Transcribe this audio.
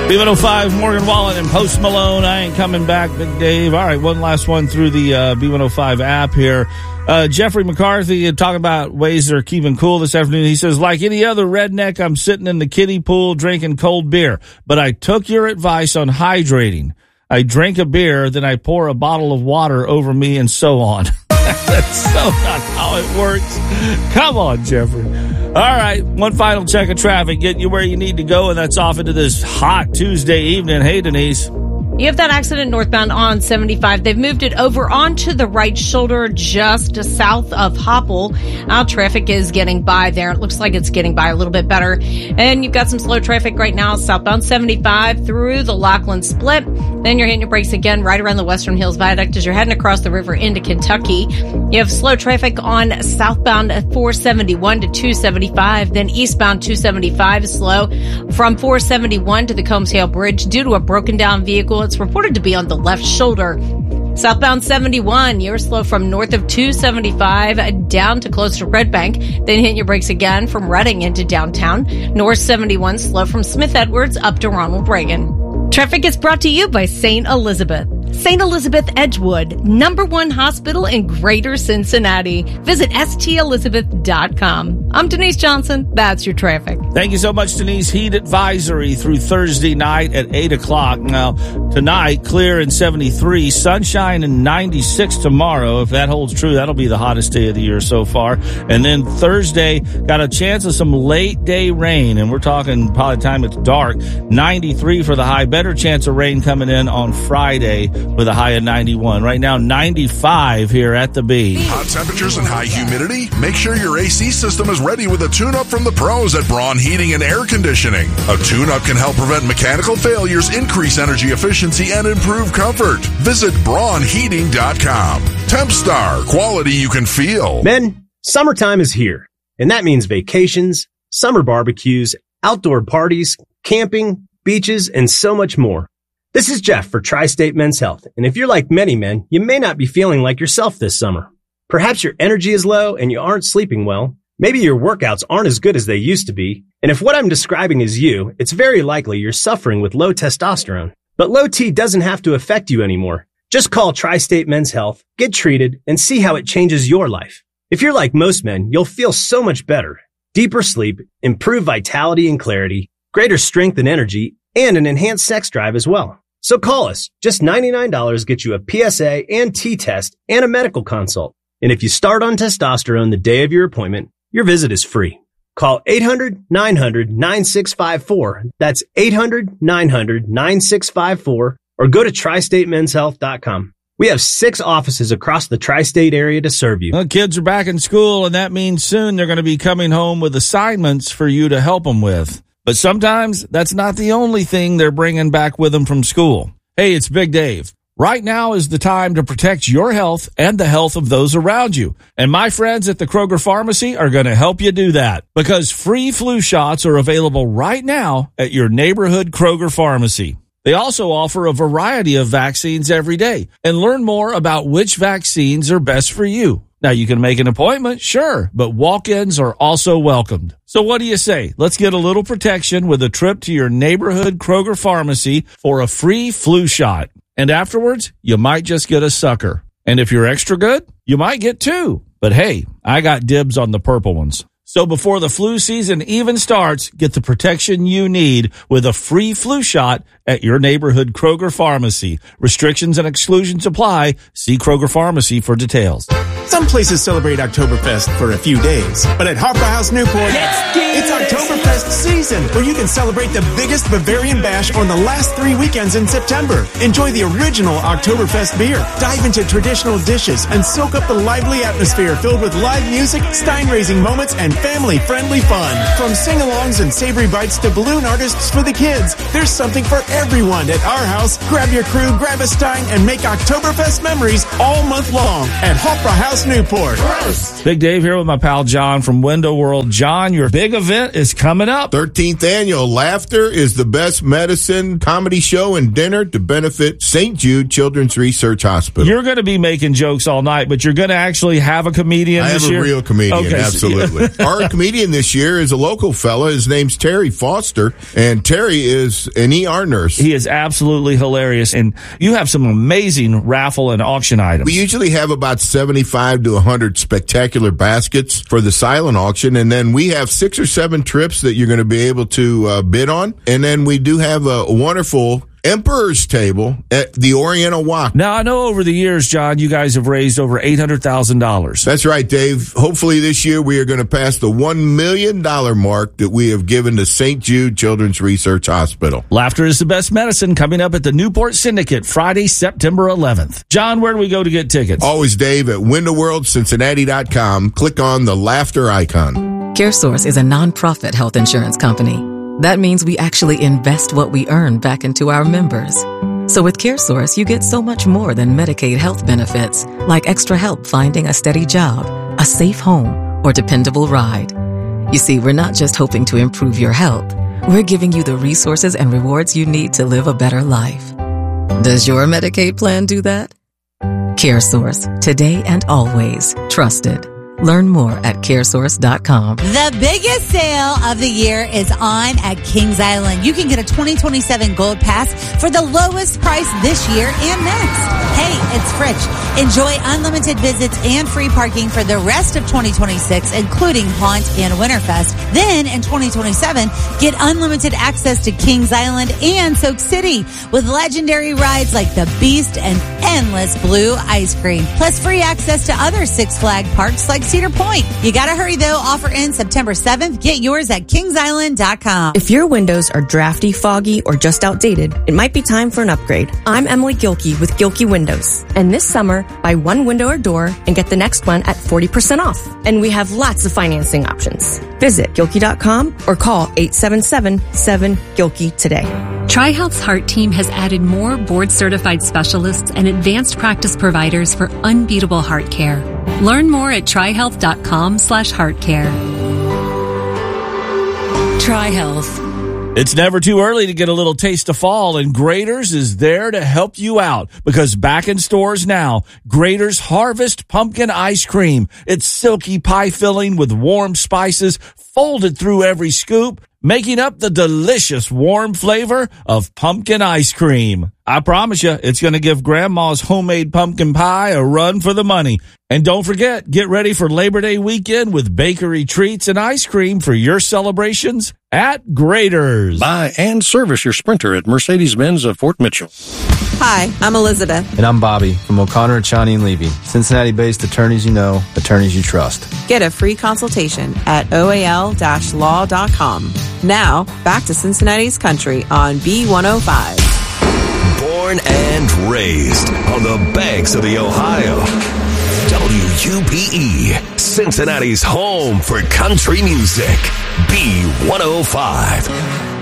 B105, Morgan Wallen and Post Malone. I ain't coming back, Big Dave. All right, one last one through the B105 app here. Jeffrey McCarthy talking about ways they're keeping cool this afternoon. He says, like any other redneck, I'm sitting in the kiddie pool drinking cold beer. But I took your advice on hydrating. I drink a beer, then I pour a bottle of water over me and so on. That's so not how it works. Come on, Jeffrey. All right, one final check of traffic, get you where you need to go, and that's off into this hot Tuesday evening. Hey, Denise. You have that accident northbound on 75. They've moved it over onto the right shoulder just south of Hopple. Now traffic is getting by there. It looks like it's getting by a little bit better. And you've got some slow traffic right now southbound 75 through the Laughlin Split. Then you're hitting your brakes again right around the Western Hills Viaduct as you're heading across the river into Kentucky. You have slow traffic on southbound 471 to 275. Then eastbound 275 is slow from 471 to the Combs Hale Bridge due to a broken down vehicle. It's reported to be on the left shoulder. Southbound 71, you're slow from north of 275 down to close to Red Bank. Then hitting your brakes again from Reading into downtown. North 71, slow from Smith Edwards up to Ronald Reagan. Traffic is brought to you by St. Elizabeth. St. Elizabeth Edgewood, #1 hospital in Greater Cincinnati. Visit stelizabeth.com. I'm Denise Johnson. That's your traffic. Thank you so much, Denise. Heat advisory through Thursday night at 8 o'clock. Now, tonight, clear and 73, sunshine and 96 tomorrow. If that holds true, that'll be the hottest day of the year so far. And then Thursday, got a chance of some late day rain, and we're talking probably time it's dark. 93 for the high. Better chance of rain coming in on Friday with a high of 91. Right now, 95 here at the B. Hot temperatures and high humidity? Make sure your AC system is ready with a tune-up from the pros at Braun Heating and Air Conditioning. A tune-up can help prevent mechanical failures, increase energy efficiency, and improve comfort. Visit BraunHeating.com. Tempstar, quality you can feel. Men, summertime is here, and that means vacations, summer barbecues, outdoor parties, camping, beaches, and so much more. This is Jeff for Tri-State Men's Health, and if you're like many men, you may not be feeling like yourself this summer. Perhaps your energy is low and you aren't sleeping well. Maybe your workouts aren't as good as they used to be. And if what I'm describing is you, it's very likely you're suffering with low testosterone. But low T doesn't have to affect you anymore. Just call Tri-State Men's Health, get treated, and see how it changes your life. If you're like most men, you'll feel so much better. Deeper sleep, improved vitality and clarity, greater strength and energy, and an enhanced sex drive as well. So call us. Just $99 gets you a PSA and T-test and a medical consult. And if you start on testosterone the day of your appointment, your visit is free. Call 800-900-9654. That's 800-900-9654. Or go to TriStateMen'sHealth.com. We have 6 offices across the tri-state area to serve you. Well, kids are back in school, and that means soon they're going to be coming home with assignments for you to help them with. But sometimes that's not the only thing they're bringing back with them from school. Hey, it's Big Dave. Right now is the time to protect your health and the health of those around you. And my friends at the Kroger Pharmacy are going to help you do that because free flu shots are available right now at your neighborhood Kroger Pharmacy. They also offer a variety of vaccines every day. And learn more about which vaccines are best for you. Now, you can make an appointment, sure, but walk-ins are also welcomed. So what do you say? Let's get a little protection with a trip to your neighborhood Kroger Pharmacy for a free flu shot. And afterwards, you might just get a sucker. And if you're extra good, you might get 2. But hey, I got dibs on the purple ones. So before the flu season even starts, get the protection you need with a free flu shot at your neighborhood Kroger Pharmacy. Restrictions and exclusions apply. See Kroger Pharmacy for details. Some places celebrate Oktoberfest for a few days, but at Hofbrauhaus House Newport, it's Oktoberfest season, where you can celebrate the biggest Bavarian bash on the last 3 weekends in September. Enjoy the original Oktoberfest beer, dive into traditional dishes, and soak up the lively atmosphere filled with live music, stein-raising moments, and family-friendly fun. From sing-alongs and savory bites to balloon artists for the kids, there's something for everyone at our house. Grab your crew, grab a stein, and make Oktoberfest memories all month long at Hofbrauhaus House Newport. Gross. Big Dave here with my pal John from Window World. John, your big event is coming up. 13th annual Laughter is the Best Medicine comedy show and dinner to benefit St. Jude Children's Research Hospital. You're going to be making jokes all night, but you're going to actually have a comedian I this have year? A real comedian, okay, absolutely. Our comedian this year is a local fella. His name's Terry Foster, and Terry is an ER nurse. He is absolutely hilarious, and you have some amazing raffle and auction items. We usually have about 75 to 100 spectacular baskets for the silent auction, and then we have 6 or 7 trips that you're going to be able to bid on, and then we do have a wonderful Emperor's Table at the Oriental Walk. Now, I know over the years, John, you guys have raised over $800,000. That's right, Dave. Hopefully this year we are going to pass the $1 million mark that we have given to St. Jude Children's Research Hospital. Laughter is the best medicine, coming up at the Newport Syndicate Friday, September 11th. John, where do we go to get tickets? Always, Dave, at WindowWorldCincinnati.com. Click on the laughter icon. CareSource is a nonprofit health insurance company. That means we actually invest what we earn back into our members. So with CareSource, you get so much more than Medicaid health benefits, like extra help finding a steady job, a safe home, or dependable ride. You see, we're not just hoping to improve your health. We're giving you the resources and rewards you need to live a better life. Does your Medicaid plan do that? CareSource, today and always trusted. Learn more at caresource.com. The biggest sale of the year is on at Kings Island. You can get a 2027 Gold Pass for the lowest price this year and next. Hey, it's Fritch. Enjoy unlimited visits and free parking for the rest of 2026, including Haunt and Winterfest. Then in 2027, get unlimited access to Kings Island and Soak City with legendary rides like the Beast and endless blue ice cream. Plus free access to other Six Flags parks like Cedar Point. You gotta hurry though. Offer ends September 7th. Get yours at kingsisland.com. If your windows are drafty, foggy, or just outdated, it might be time for an upgrade. I'm Emily Gilkey with Gilkey Windows. And this summer, buy one window or door and get the next one at 40% off. And we have lots of financing options. Visit Gilkey.com or call 877-7-GILKEY today. TriHealth's Heart Team has added more board-certified specialists and advanced practice providers for unbeatable heart care. Learn more at trihealth.com/heartcare. TriHealth. It's never too early to get a little taste of fall, and Graeter's is there to help you out, because back in stores now, Graeter's Harvest Pumpkin Ice Cream. It's silky pie filling with warm spices folded through every scoop, making up the delicious warm flavor of pumpkin ice cream. I promise you, it's going to give Grandma's homemade pumpkin pie a run for the money. And don't forget, get ready for Labor Day weekend with bakery treats and ice cream for your celebrations at Graeter's. Buy and service your Sprinter at Mercedes-Benz of Fort Mitchell. Hi, I'm Elizabeth. And I'm Bobby from O'Connor, Chani & Levy. Cincinnati-based attorneys you know, attorneys you trust. Get a free consultation at oal-law.com. Now, back to Cincinnati's Country on B105. Born and raised on the banks of the Ohio. WUPE, Cincinnati's home for country music. B105.